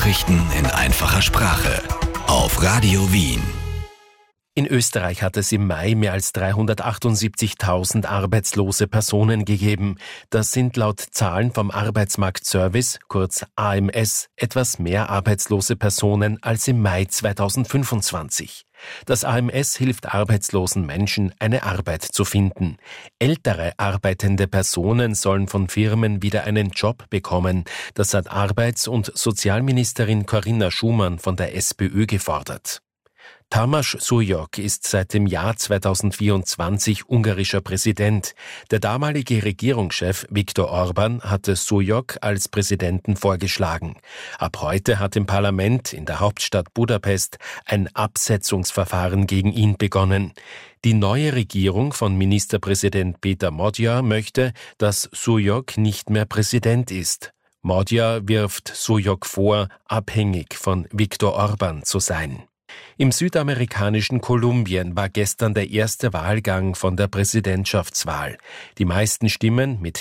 Nachrichten in einfacher Sprache auf Radio Wien. In Österreich hat es im Mai mehr als 378.000 arbeitslose Personen gegeben. Das sind laut Zahlen vom Arbeitsmarktservice, kurz AMS, etwas mehr arbeitslose Personen als im Mai 2025. Das AMS hilft arbeitslosen Menschen, eine Arbeit zu finden. Ältere arbeitende Personen sollen von Firmen wieder einen Job bekommen. Das hat Arbeits- und Sozialministerin Corinna Schumann von der SPÖ gefordert. Tamás Súlyog ist seit dem Jahr 2024 ungarischer Präsident. Der damalige Regierungschef Viktor Orbán hatte Súlyog als Präsidenten vorgeschlagen. Ab heute hat im Parlament in der Hauptstadt Budapest ein Absetzungsverfahren gegen ihn begonnen. Die neue Regierung von Ministerpräsident Péter Magyar möchte, dass Súlyog nicht mehr Präsident ist. Magyar wirft Súlyog vor, abhängig von Viktor Orbán zu sein. Im südamerikanischen Kolumbien war gestern der erste Wahlgang von der Präsidentschaftswahl. Die meisten Stimmen mit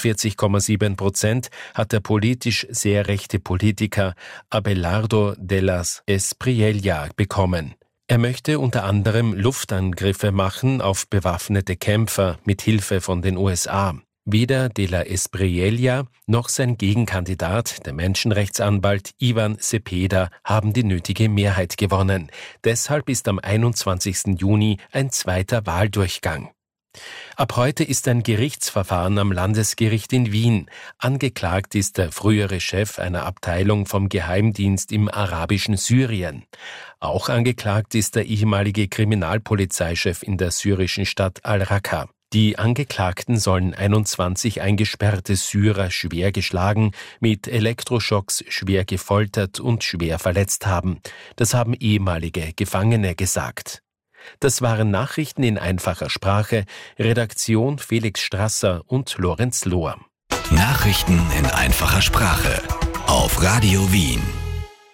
43,7% hat der politisch sehr rechte Politiker Abelardo de las Espriella bekommen. Er möchte unter anderem Luftangriffe machen auf bewaffnete Kämpfer mit Hilfe von den USA. Weder de la Espriella noch sein Gegenkandidat, der Menschenrechtsanwalt Ivan Cepeda, haben die nötige Mehrheit gewonnen. Deshalb ist am 21. Juni ein zweiter Wahldurchgang. Ab heute ist ein Gerichtsverfahren am Landesgericht in Wien. Angeklagt ist der frühere Chef einer Abteilung vom Geheimdienst im arabischen Syrien. Auch angeklagt ist der ehemalige Kriminalpolizeichef in der syrischen Stadt Al-Raqqa. Die Angeklagten sollen 21 eingesperrte Syrer schwer geschlagen, mit Elektroschocks schwer gefoltert und schwer verletzt haben. Das haben ehemalige Gefangene gesagt. Das waren Nachrichten in einfacher Sprache. Redaktion Felix Strasser und Lorenz Lohr. Nachrichten in einfacher Sprache auf Radio Wien.